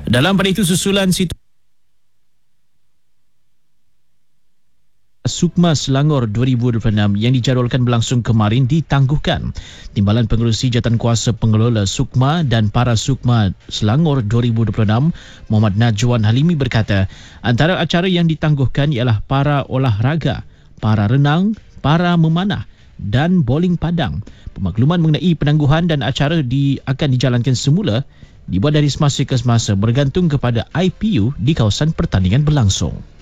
Dalam pada itu susulan Sukma Selangor 2026 yang dijadualkan berlangsung kemarin ditangguhkan. Timbalan Pengerusi Jawatankuasa Pengelola Sukma dan para Sukma Selangor 2026, Muhammad Najwan Halimi berkata, antara acara yang ditangguhkan ialah para olahraga, para renang, para memanah dan bowling padang. Pemakluman mengenai penangguhan dan acara akan dijalankan semula dibuat dari semasa ke semasa bergantung kepada IPU di kawasan pertandingan berlangsung.